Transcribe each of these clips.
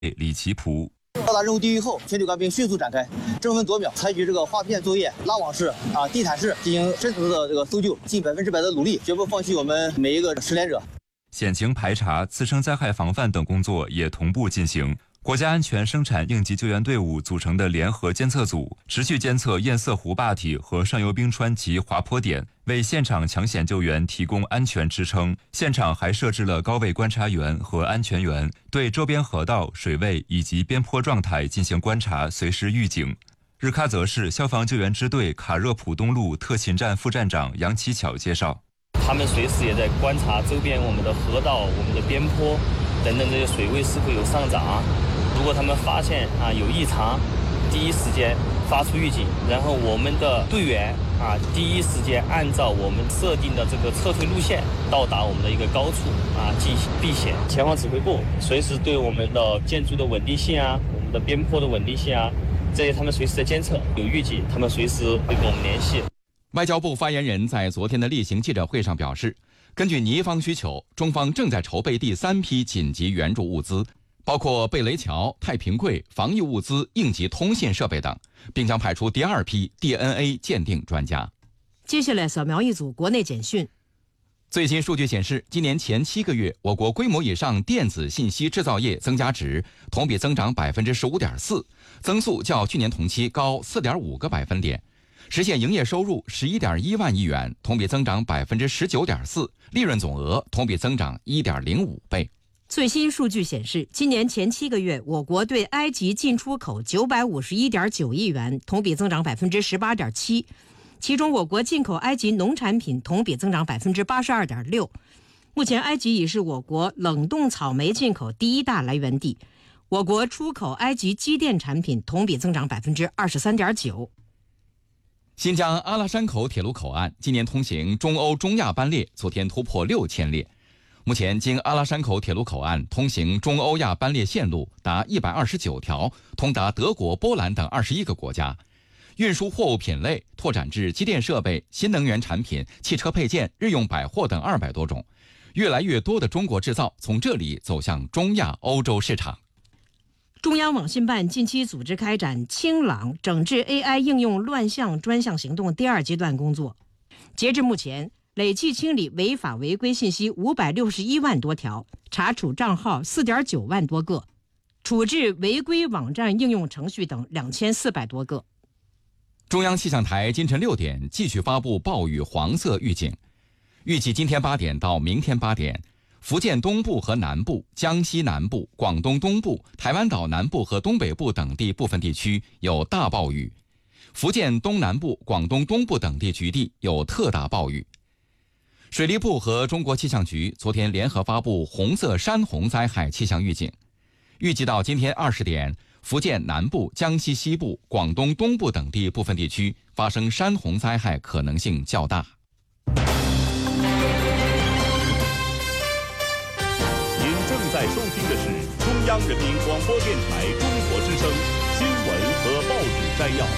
李奇普。 到达任务地域后，全体官兵迅速展开，争分夺秒，采取划片作业、拉网式、地毯式进行深层次的搜救，尽100%的努力，绝不放弃我们每一个失联者。 险情排查、次生灾害防范等工作也同步进行。国家安全生产应急救援队伍组成的联合监测组，持续监测堰塞湖坝体和上游冰川及滑坡点，为现场抢险救援提供安全支撑。现场还设置了高位观察员和安全员，对周边河道、水位以及边坡状态进行观察，随时预警。日喀则市消防救援支队卡热普东路特勤站副站长杨启巧介绍， 他们随时也在观察周边我们的河道、我们的边坡等等这些水位是否有上涨。如果他们发现有异常，第一时间发出预警，然后我们的队员第一时间按照我们设定的这个撤退路线到达我们的一个高处进行避险。前方指挥部随时对我们的建筑的稳定性我们的边坡的稳定性这些他们随时在监测，有预警他们随时会跟我们联系。 外交部发言人在昨天的例行记者会上表示，根据尼方需求，中方正在筹备第3批紧急援助物资，包括贝雷桥、太平柜、防疫物资、应急通信设备等，并将派出第2批 DNA 鉴定专家。 接下来扫描一组国内简讯。 最新数据显示，今年前7个月，我国规模以上电子信息制造业增加值同比增长 15.4%， 增速较去年同期高 4.5个百分点，实现营业收入 11.1万亿元，同比增长 19.4%， 利润总额同比增长 1.05 倍。 最新数据显示，今年前7个月，我国对埃及进出口 951.9 亿元，同比增长 18.7%。其中，我国进口埃及农产品同比增长 82.6%。目前，埃及已是我国冷冻草莓进口第1大来源地。我国出口埃及机电产品同比增长 23.9%。 新疆阿拉山口铁路口岸今年通行中欧中亚班列昨天突破6000列。目前，经阿拉山口铁路口岸通行中欧亚班列线路达129条，通达德国、波兰等21个国家。运输货物品类拓展至机电设备、新能源产品、汽车配件、日用百货等200多种。越来越多的中国制造从这里走向中亚、欧洲市场。 中央网信办近期组织开展清朗整治 AI 应用乱象专项行动第2阶段工作，截至目前，累计清理违法违规信息561万多条，查处账号4.9万多个，处置违规网站应用程序等2400多个。 中央气象台今晨6点继续发布暴雨黄色预警，预计今天8点到明天8点，福建东部和南部、江西南部、广东东部、台湾岛南部和东北部等地部分地区有大暴雨，福建东南部、广东东部等地局地有特大暴雨。水利部和中国气象局昨天联合发布红色山洪灾害气象预警，预计到今天20点，福建南部、江西西部、广东东部等地部分地区发生山洪灾害可能性较大。 您正在收听的是中央人民广播电台中国之声新闻和报纸摘要。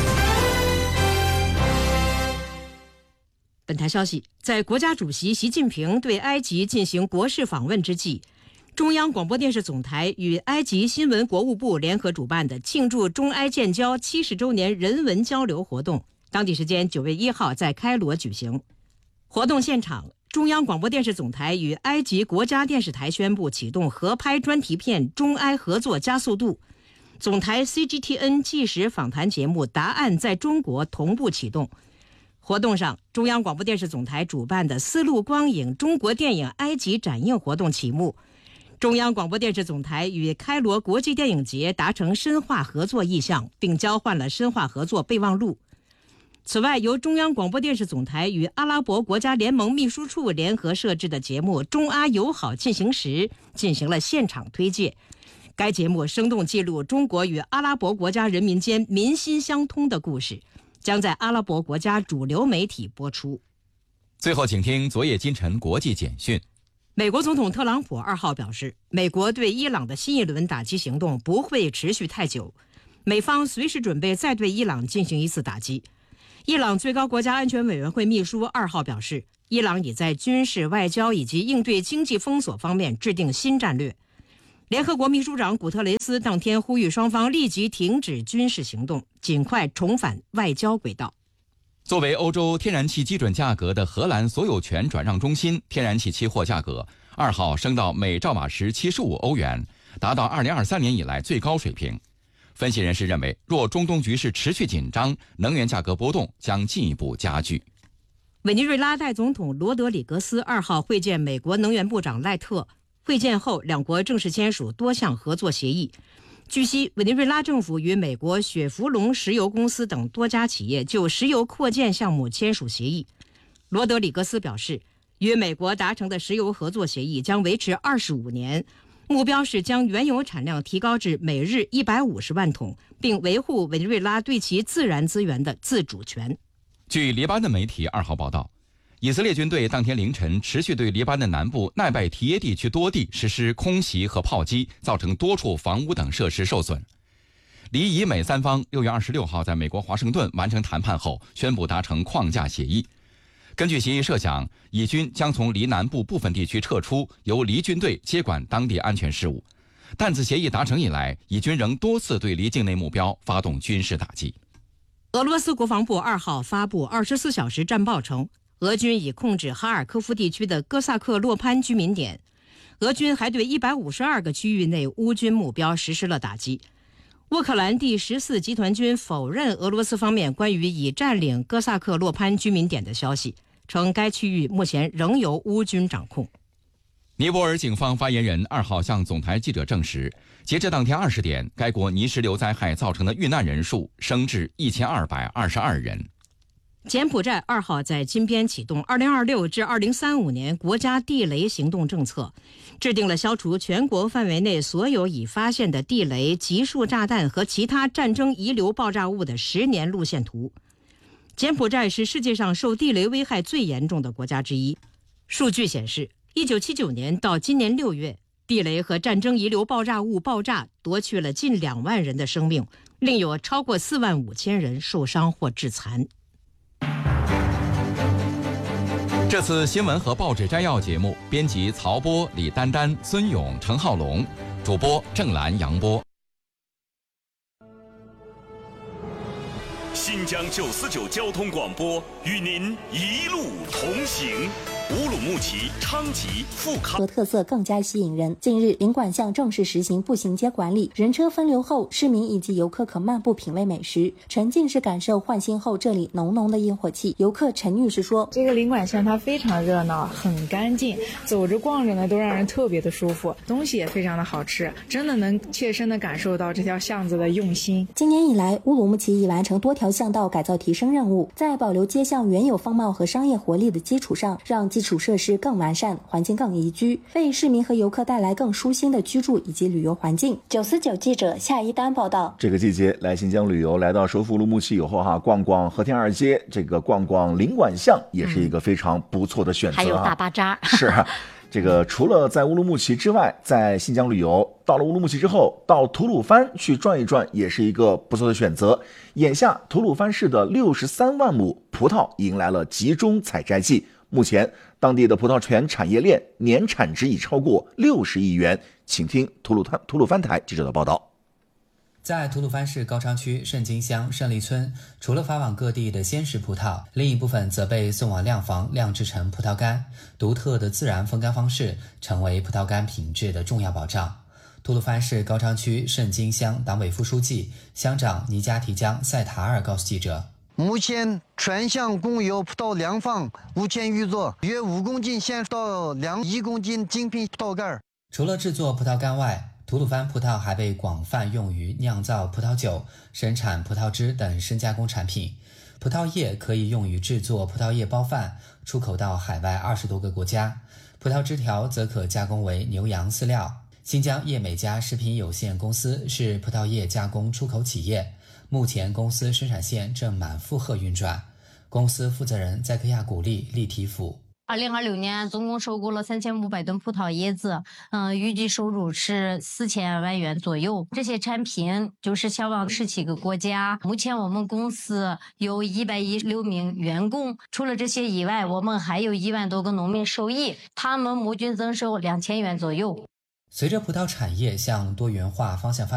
本台消息，在国家主席习近平对埃及进行国事访问之际，中央广播电视总台与埃及新闻国务部联合主办的庆祝中埃建交70周年人文交流活动，当地时间9月1号在开罗举行。活动现场，中央广播电视总台与埃及国家电视台宣布启动合拍专题片中埃合作加速度，总台 CGTN 纪实访谈节目《答案在中国》同步启动。活动上，中央广播电视总台主办的丝路光影中国电影埃及展映活动启幕，中央广播电视总台与开罗国际电影节达成深化合作意向，并交换了深化合作备忘录。此外，由中央广播电视总台与阿拉伯国家联盟秘书处联合设置的节目《中阿友好进行时》进行了现场推介。该节目生动记录中国与阿拉伯国家人民间民心相通的故事，将在阿拉伯国家主流媒体播出。 最后，请听昨夜今晨国际简讯。 美国总统特朗普2号表示，美国对伊朗的新一轮打击行动不会持续太久，美方随时准备再对伊朗进行一次打击。伊朗最高国家安全委员会秘书2号表示，伊朗已在军事、外交以及应对经济封锁方面制定新战略。 联合国秘书长古特雷斯当天呼吁双方立即停止军事行动，尽快重返外交轨道。 作为欧洲天然气基准价格的荷兰所有权转让中心，天然气期货价格2号升到每兆瓦时75欧元，达到2023年以来最高水平。分析人士认为，若中东局势持续紧张，能源价格波动将进一步加剧。 委内瑞拉代总统罗德里格斯2号会见美国能源部长赖特，会见后两国正式签署多项合作协议。据悉，委内瑞拉政府与美国雪佛龙石油公司等多家企业就石油扩建项目签署协议。罗德里格斯表示，与美国达成的石油合作协议将维持25年，目标是将原油产量提高至每日150万桶，并维护委内瑞拉对其自然资源的自主权。 据黎巴嫩媒体2号报道，以色列军队当天凌晨持续对黎巴嫩南部奈拜提耶地区多地实施空袭和炮击，造成多处房屋等设施受损。黎以美三方6月26号在美国华盛顿完成谈判后，宣布达成框架协议。根据协议设想，以军将从黎南部部分地区撤出，由黎军队接管当地安全事务。但自协议达成以来，以军仍多次对黎境内目标发动军事打击。 俄罗斯国防部2号发布24小时战报称，俄军已控制哈尔科夫地区的哥萨克洛潘居民点。俄军还对152个区域内乌军目标实施了打击。乌克兰第14集团军否认俄罗斯方面关于已占领哥萨克洛潘居民点的消息，称该区域目前仍由乌军掌控。 尼泊尔警方发言人2号向总台记者证实，截至当天20点，该国泥石流灾害造成的遇难人数升至1222人。 柬埔寨2号在金边启动2026至2035年国家地雷行动政策，制定了消除全国范围内所有已发现的地雷、集束炸弹和其他战争遗留爆炸物的10年路线图。柬埔寨是世界上受地雷危害最严重的国家之一。数据显示，1979年到今年6月，地雷和战争遗留爆炸物爆炸夺去了近2万人的生命，另有超过45000人受伤或致残。 这次新闻和报纸摘要节目，编辑曹波、李丹丹、孙勇、陈浩龙，主播郑兰、杨波。 新疆949交通广播与您一路同行。乌鲁木齐、昌吉、富康特色更加吸引人。近日，领馆巷正式实行步行街管理，人车分流后，市民以及游客可漫步品味美食，沉浸式感受换新后这里浓浓的烟火气。游客陈女士说：“ 这个领馆巷它非常热闹，很干净，走着逛着呢都让人特别的舒服，东西也非常的好吃，真的能切身的感受到这条巷子的用心。” 今年以来，乌鲁木齐已完成多条巷道改造提升任务，在保留街巷原有风貌和商业活力的基础上，让基础设施更完善，环境更宜居，为市民和游客带来更舒心的居住以及旅游环境。949记者夏一丹报道。 这个季节来新疆旅游，来到首府乌鲁木齐以后逛逛和田二街，这个逛逛领馆巷也是一个非常不错的选择。 还有大巴扎。 是这个除了在乌鲁木齐之外，在新疆旅游，到了乌鲁木齐之后，到吐鲁番去转一转也是一个不错的选择。眼下吐鲁番市的63万亩葡萄迎来了集中采摘季，目前当地的葡萄园产业链年产值已超过60亿元。请听吐鲁番台记者的报道。 在吐鲁番市高昌区盛京乡胜利村，除了发往各地的鲜食葡萄，另一部分则被送往酿房酿制成葡萄干。独特的自然风干方式成为葡萄干品质的重要保障。吐鲁番市高昌区盛京乡党委副书记、乡长尼加提江赛塔尔告诉记者， 目前全乡共有葡萄酿坊5000余座，约5公斤鲜到1公斤精品葡萄干。 除了制作葡萄干外，吐鲁番葡萄还被广泛用于酿造葡萄酒、生产葡萄汁等深加工产品。葡萄叶可以用于制作葡萄叶包饭，出口到海外20多个国家。葡萄枝条则可加工为牛羊饲料。新疆叶美家食品有限公司是葡萄叶加工出口企业，目前公司生产线正满负荷运转。公司负责人在克亚古丽利提府 2026年总共收购了3500吨葡萄叶子，预计收入是4000万元左右。这些产品就是销往17个国家。目前我们公司有116名员工，除了这些以外，我们还有1万多个农民受益，他们募均增收2000元左右。 随着葡萄产业向多元化方向发展，